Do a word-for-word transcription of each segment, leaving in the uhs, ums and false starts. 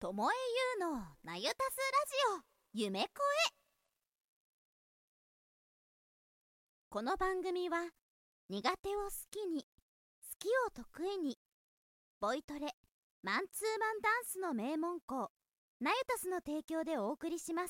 ともえゆうのなゆたすラジオ夢声。この番組は苦手を好きに、好きを得意に、ボイトレマンツーマンダンスの名門校なゆたすの提供でお送りします。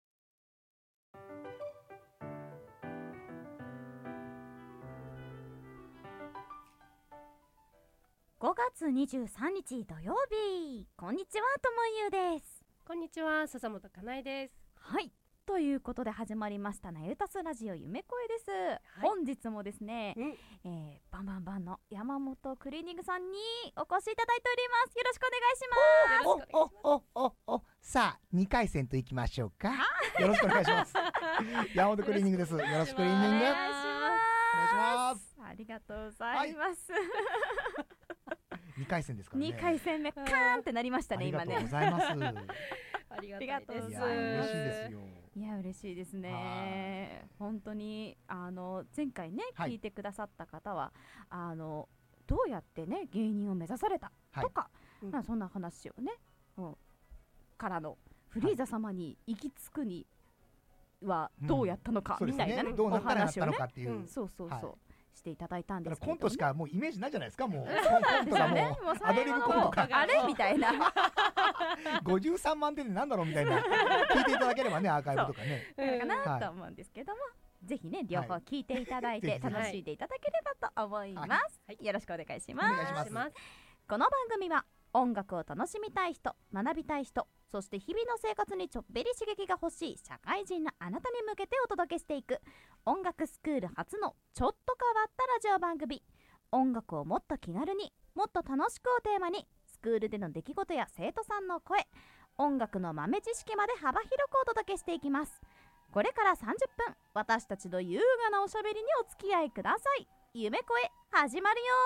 ごがつにじゅうさんにち土曜日、こんにちは、ともゆうです。 こんにちは、笹本かなえです。 はい、ということで始まりましたなゆたすラジオ夢声です、はい、本日もですね、うんえー、バンバンバンの山本クリーニングさんにお越しいただいております。よろしくお願いします。 おおおおおさあにかい戦といきましょうか。よろしくお願いします。山本クリーニングです。よろしくクリーニングお願いします。 ありがとうございます、はいにかい戦ですからね。 にかい戦目カーンってなりましたね、今ね。 ありがとうございます。 ありがとうございます。 いや嬉しいですよ。 いや嬉しいですね。本当にあの前回ね、はい、聞いてくださった方はあのどうやってね芸人を目指されたとか、はいまあ、そんな話をね、うん、からのフリーザ様に行き着くにはどうやったのか、うん、みたいなね、 どうなったらなったのかっていう、 うん、そうそうそう、はいしていただいたんですけど、 コントしかもうイメージないじゃないですか。もうコントがもうアドリブコントかあれみたいなごじゅうさんまんてんでなんだろうみたいな聞いていただければね、アーカイブとかねかなと思うんですけども、はい、ぜひね両方聞いていただいて楽しんでいただければと思います、はい、よろしくお願いします。 お願いします。 この番組は音楽を楽しみたい人、学びたい人、そして日々の生活にちょっぴり刺激が欲しい社会人のあなたに向けてお届けしていく音楽スクール初のちょっと変わったラジオ番組。音楽をもっと気軽に、もっと楽しくをテーマに、スクールでの出来事や生徒さんの声、音楽の豆知識まで幅広くお届けしていきます。これからさんじゅっぷん、私たちの優雅なおしゃべりにお付き合いください。夢声始まるよ。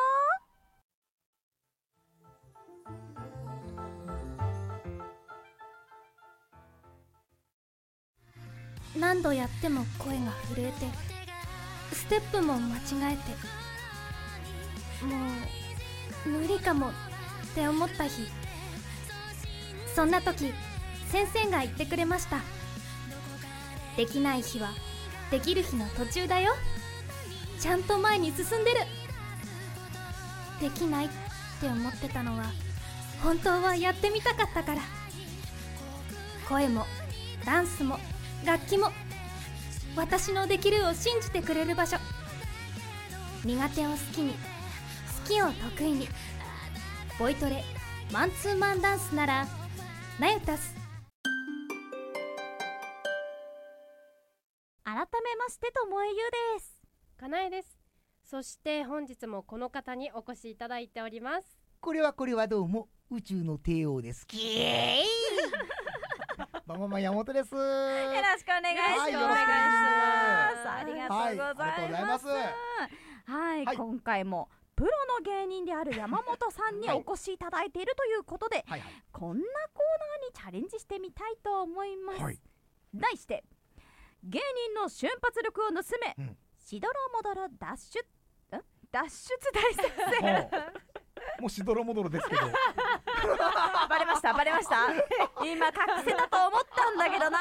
何度やっても声が震えて、ステップも間違えて、もう無理かもって思った日、そんな時先生が言ってくれました。できない日はできる日の途中だよ。ちゃんと前に進んでる。できないって思ってたのは本当はやってみたかったから。声もダンスも楽器も私のできるを信じてくれる場所。苦手を好きに、好きを得意に、ボイトレマンツーマンダンスならなゆたす。 改めましてともえゆうです。 かなえです。そして本日もこの方にお越しいただいております。 これはこれはどうも宇宙の帝王です。キエーイマママ山本です。よろしくお願いします。はい、よろしくお願いします。ありがとうございます。はい、ありがとうございます。はい、はい、今回もプロの芸人である山本さんにお越しいただいているということで、はいはいはい、こんなコーナーにチャレンジしてみたいと思います。はい、題して芸人の瞬発力を盗め、うん、しどろもどろ脱出脱出大作戦もうしどろもどろですけどバレましたバレました今隠せたと思ったんだけどな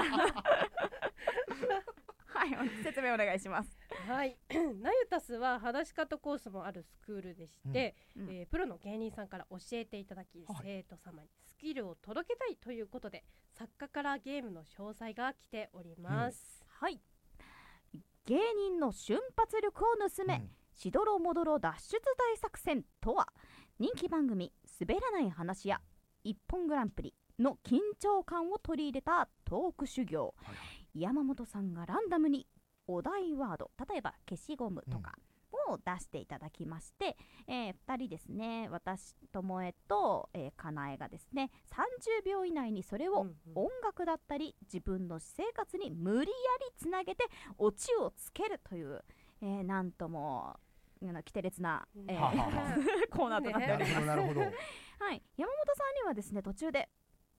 はい、説明お願いします。 はい、なゆたすは裸足カットコースもあるスクールでして、うんえー、プロの芸人さんから教えていただき、はい、生徒様にスキルを届けたいということで作家からゲームの詳細が来ております、 うん、はい、芸人の瞬発力を盗め、うん、しどろもどろ脱出大作戦とは、人気番組滑らない話や一本グランプリの緊張感を取り入れたトーク修行、はい、山本さんがランダムにお題ワード、例えば消しゴムとかを出していただきまして、うんえー、ふたりですね、私ともえと、えー、かなえがですねさんじゅうびょう以内にそれを音楽だったり自分の私生活に無理やりつなげてオチをつけるという、えー、なんとも規定列な、えー、コーナーとなっております。なるほど、なるほどはい、山本さんにはですね途中で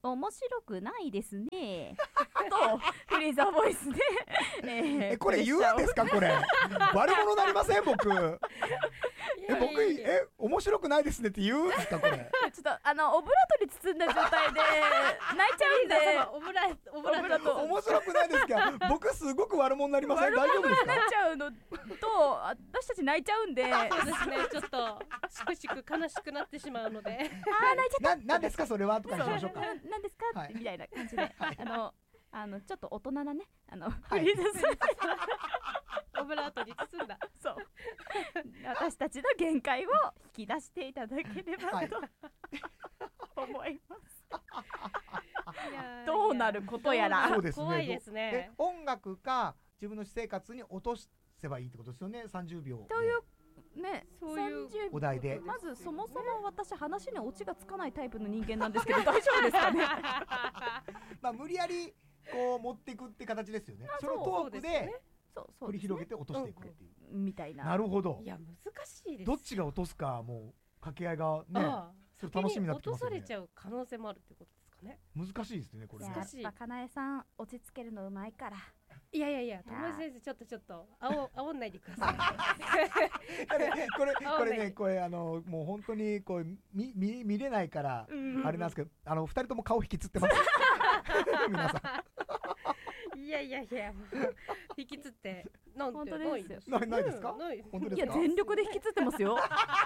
面白くないですねとフリーザーボイスで、えー、 えこれ言うんですかこれ悪者なりません僕え僕え面白ないですねって言うんですかこれちょっとあのオブラートに包んだ状態で泣いちゃうんでオブラオブラート面白くないですけど僕すごく悪者になりません大丈夫ですかなっちゃうのと私たち泣いちゃうんでそうですねちょっとしくしく悲しくなってしまうのであー泣いちゃったななんですかそれはとかにしましょうかななんですか、 はいみたいな感じで、はい、あのあのちょっと大人なねあの、 はいフリーザーオブラートに包んだそう私たちの限界を引き出していただければと、 はい思いますいやーどうなることやらそうですね怖いですねえ音楽か自分の私生活に落とせばいいってことですよねさんじゅうびょうというね、 そういうさんじゅうお題でまずそもそも私話にオチがつかないタイプの人間なんですけど大丈夫ですかねまあ無理やりこう持っていくって形ですよねあそれをトークでそうそう繰り広げて落としていくっていうみたいななるほどいや難しいですどっちが落とすかもう掛け合いがねああそれ楽しみになってきますよね落とされちゃう可能性もあるってことですかね難しいですねこれね難しいやっぱかなえさん落ち着けるのうまいからいやいやいや友達先生ちょっとちょっとあおあおんないでくださいこれ青ねこれねこれあのもう本当にこう見見見れないからあれなんですけどあの二人とも顔引きつってます皆さいやいやいやもう引きつってなんて本当ですんなないないですかうんない本当ですかいや全力で引きつってますよ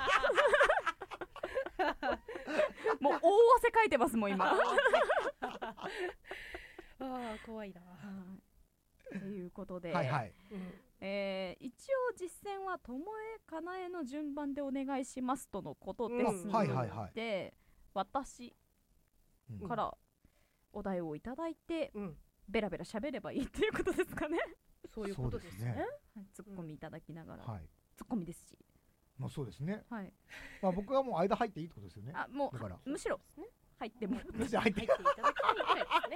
もう大汗かいてますもん今ああ怖いなということで、 はいはいうんえー一応実践はともえかなえの順番でお願いしますとのことですうんあはいはいはいで私うんからお題をいただいてうんベラベラ喋ればいいっていうことですかねそういうことですねはいツッコミいただきながら、 はいツッコミですし、 まあそうですねはい、 まあ僕はもう間入っていいってことですよねあもだからうむしろそうですね入ってもらってじゃあ入って入っていただきたいぐらいですね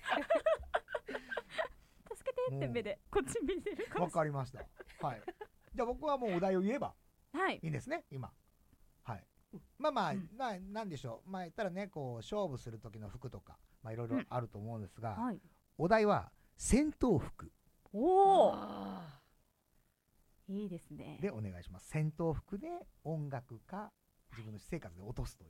助けてって目でこっち見てるかもわしれかりましたはいじゃあ僕はもうお題を言えばないはいいいんですね今はいまあまあ、 うんななんでしょうまあ言ったらねこう勝負する時の服とかまあいろいろあると思うんですが、 はいお題は戦闘服おおあいいですねでお願いします戦闘服で音楽か自分の私生活で落とすという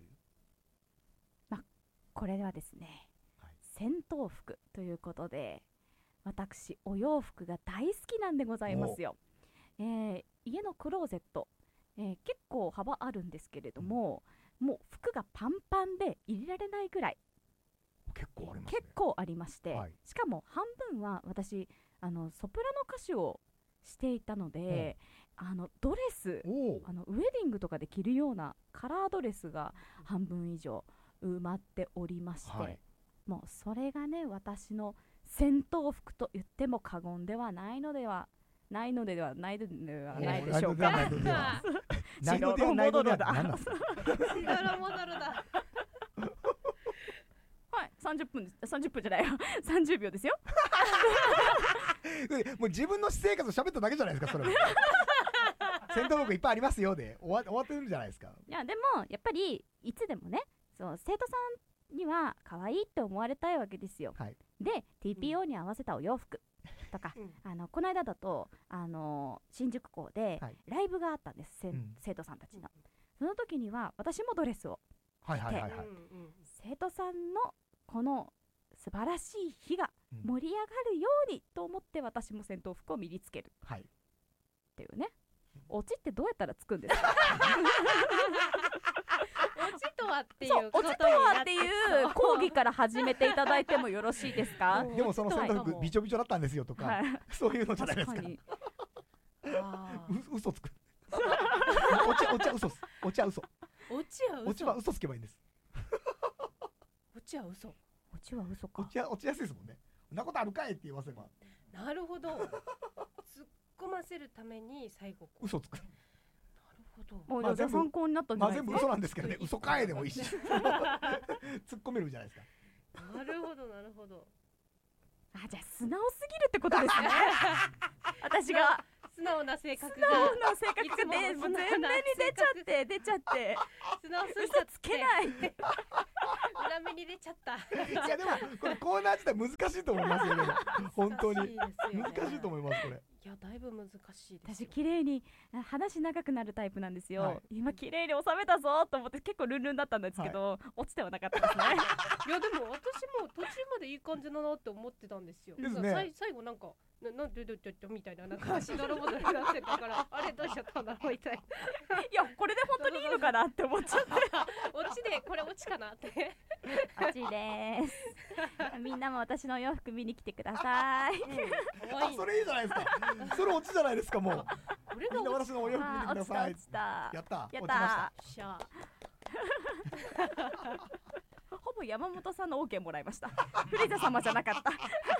これではですね、 はい戦闘服ということで私お洋服が大好きなんでございますよ、えー家のクローゼット、えー結構幅あるんですけれども、もう服がパンパンで入れられないぐらい結構ありますね結構ありまして、 はいしかも半分は私あのソプラノ歌手をしていたので、あのドレスおおあのウェディングとかで着るようなカラードレスが半分以上埋まっておりまして、 はいもうそれがね私の戦闘服と言っても過言ではないのではないのではないのではないでしょうか。 ないのではないのではないのではだ何なんですかあしどろもどろだはい、さんじゅっぷんですさんじゅっぷんじゃないよさんじゅうびょうですよ。 もう自分の私生活を喋っただけじゃないですかそれは戦闘服いっぱいありますよで終わ終わってるんじゃないですかいやでもやっぱりいつでもねそう生徒さんには可愛いって思われたいわけですよ。 はいで ティーピーオー に合わせたお洋服とか、 うんあのこの間だと、あのー新宿校ではいライブがあったんです、せんうん生徒さんたちの。その時には私もドレスをはいはいはいはいうんうん生徒さんのこの素晴らしい日がうん盛り上がるようにと思って私も戦闘服を身につけるはいっていうね。オチってどうやったらつくんですか？ オチとはっていそううことにオチとはなっていう講義から始めていただいてもよろしいですか？ うんでもその戦闘はい服びちょびちょだったんですよとか、 はい、 そういうのじゃないですか確かにあーう嘘つくお茶お茶嘘っすお茶嘘オチは嘘お茶は嘘つけばいいんですオチは嘘オチは嘘か。 お茶落ちやすいですもんねそんなことあるかいって言わせばなるほど突っ込ませるために最後こう嘘つくなるほどもうまあ全部じゃあ参考になったんじまあ全部ゃないですか？ 嘘なんですけどね嘘かいでもいいし突っ込めるじゃないですかなるほどなるほどあ、じゃあ素直すぎるってことですね。私が素直な性格素が直な性格いつもでもうの素直な全面に出ちゃって出ちゃって素直すぎちゃって嘘つけない。 裏目に入れちゃったいやでもこれコーナー自体難しいと思いますよね本当に難しいですよね難しいと思いますこれ。 いやだいぶ難しいです私よ。 綺麗に話長くなるタイプなんですよ、 はい今綺麗に収めたぞと思って結構ルンルンだったんですけど、落ちてはなかったですねいやでも私も途中までいい感じだなって思ってたんですよ。 ですねさい最後なんかななんでどうやってみたいななんかしどろもどろになってたからあれどうしちゃったんだろうみたいな。 いやこれで本当にいいのかなって思っちゃってオチでこれオチかなって。 落ちですみんなも私のお洋服見に来てくださいうん、かわいい。 あそれいいじゃないですかそれ落ちじゃないですかもうこれがみんなオチ私のお洋服見てくださいあー落ちたやったやっ落ちましたたしゃほぼ山本さんの OK もらいましたフリーザ様じゃなかった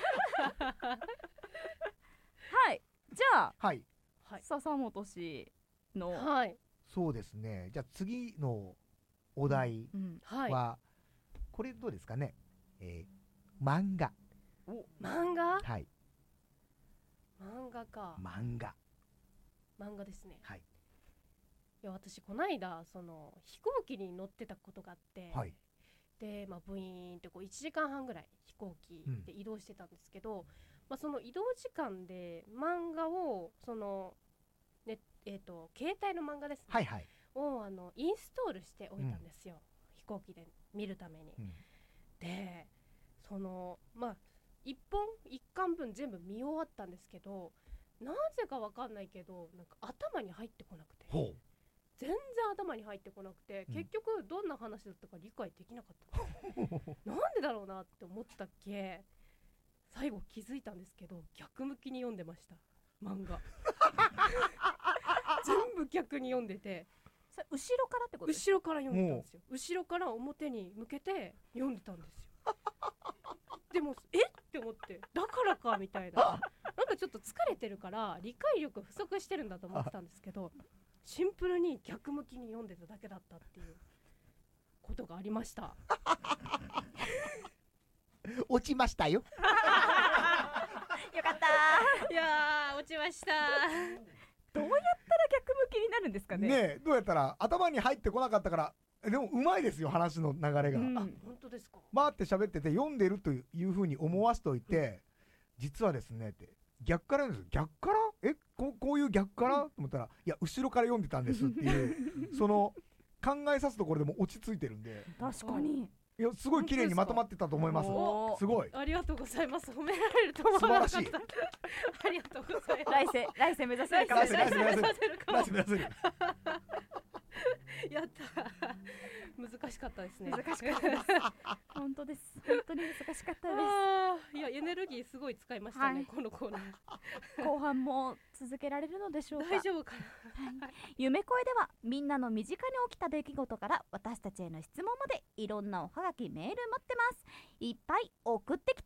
はいじゃあはいはい笹本氏の、 はいそうですね。じゃあ次のお題うん、 はい。 はこれどうですかね、えー漫画。 漫画はい漫画か漫画漫画ですね。 はいいや私こないだその飛行機に乗ってたことがあって、 はいで、まあ、ブイーンってこういちじかんはんぐらい飛行機で移動してたんですけど、まあ、その移動時間で漫画をその、ねえー、と携帯の漫画ですね、 はいはい、 をあのインストールしておいたんですよ、飛行機で見るために。 うんでそのまあいっぽんいっかんぶん全部見終わったんですけど、なぜかわかんないけどなんか頭に入ってこなくて、 ほ全然頭に入ってこなくて、 うん結局どんな話だったか理解できなかったんですよなんでだろうなって思ったっけ、最後気づいたんですけど逆向きに読んでました漫画全部逆に読んでて、 それ後ろからってことです後ろから読んでたんですよ。後ろから表に向けて読んでたんですよでもえって思って、だからかみたいな、なんかちょっと疲れてるから理解力不足してるんだと思ってたんですけど、シンプルに逆向きに読んでただけだったっていうことがありましたう落ちましたよよかったいやー落ちましたどうやったら逆向きになるんですかね。 ねえどうやったら頭に入ってこなかったから、でもうまいですよ話の流れが、 うんあ本当ですか。 バーって喋ってて読んでるというふうに思わせておいて、実はですねって逆からなんですよ。逆からえここういう逆から、と思ったらいや後ろから読んでたんですっていうその考えさすところでも落ち着いてるんで、 確かにいやすごい綺麗にまとまってたと思います。 おーすごいありがとうございます。褒められると思わなかった。 素晴らありがとうございます。 来世来世目指せるかも来世しれない来世来世させるかもラスラスやった難しかったですね。 難しかったです本当です本当に難しかったであーいやエネルギーすごい使いましたね、 はいこのコーナー。 す後半も続けられるのでしょうか。 大丈夫かな。 夢声ではみんなの身近に起きた出来事から私たちへの質問までいろんなおはがきメール待ってます。いっぱい送ってきて